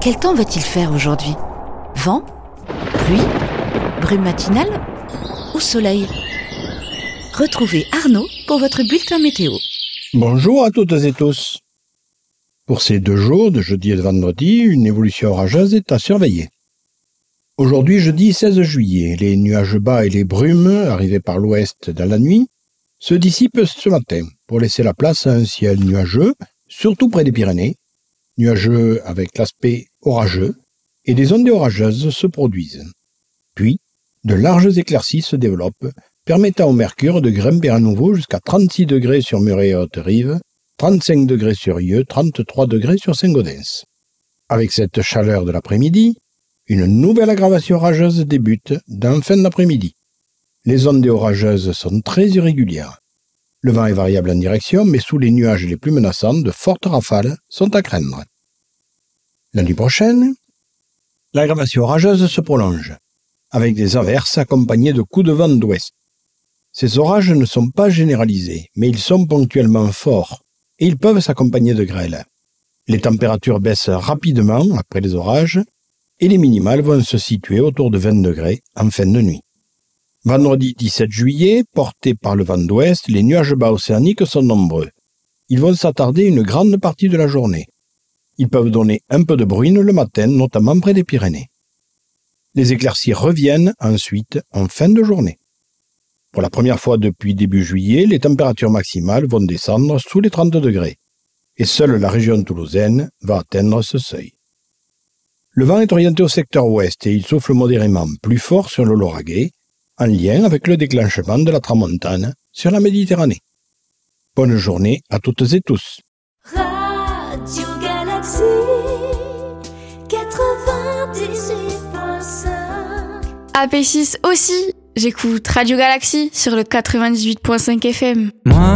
Quel temps va-t-il faire aujourd'hui ? Vent ? Pluie ? Brume matinale ? Ou soleil ? Retrouvez Arnaud pour votre bulletin météo. Bonjour à toutes et tous. Pour ces 2 jours, de jeudi et de vendredi, une évolution orageuse est à surveiller. Aujourd'hui, jeudi 16 juillet, les nuages bas et les brumes, arrivés par l'ouest dans la nuit, se dissipent ce matin pour laisser la place à un ciel nuageux, surtout près des Pyrénées, nuageux avec l'aspect orageux, et des ondes orageuses se produisent. Puis, de larges éclaircies se développent, permettant au mercure de grimper à nouveau jusqu'à 36 degrés sur Muret et Haute-Rive, 35 degrés sur Yeux, 33 degrés sur Saint-Gaudens. Avec cette chaleur de l'après-midi, une nouvelle aggravation orageuse débute dans fin d'après-midi. Les ondes orageuses sont très irrégulières. Le vent est variable en direction, mais sous les nuages les plus menaçants, de fortes rafales sont à craindre. La nuit prochaine, l'aggravation orageuse se prolonge, avec des averses accompagnées de coups de vent d'ouest. Ces orages ne sont pas généralisés, mais ils sont ponctuellement forts, et ils peuvent s'accompagner de grêle. Les températures baissent rapidement après les orages, et les minimales vont se situer autour de 20 degrés en fin de nuit. Vendredi 17 juillet, portés par le vent d'ouest, les nuages bas océaniques sont nombreux. Ils vont s'attarder une grande partie de la journée. Ils peuvent donner un peu de bruine le matin, notamment près des Pyrénées. Les éclaircies reviennent ensuite en fin de journée. Pour la première fois depuis début juillet, les températures maximales vont descendre sous les 30 degrés. Et seule la région toulousaine va atteindre ce seuil. Le vent est orienté au secteur ouest et il souffle modérément plus fort sur le Lauragais, en lien avec le déclenchement de la tramontane sur la Méditerranée. Bonne journée à toutes et tous. Radio Galaxy 98.5. À P6 aussi, j'écoute Radio Galaxy sur le 98.5 FM.